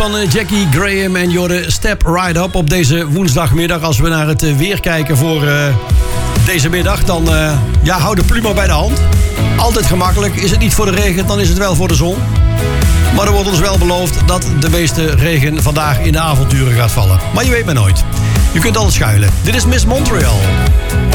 van Jackie Graham en Jorde Step Right Up op deze woensdagmiddag. Als we naar het weer kijken voor deze middag, dan hou de pluma bij de hand. Altijd gemakkelijk. Is het niet voor de regen, dan is het wel voor de zon. Maar er wordt ons wel beloofd dat de meeste regen vandaag in de avonturen gaat vallen. Maar je weet maar nooit. Je kunt altijd schuilen. Dit is Miss Montreal.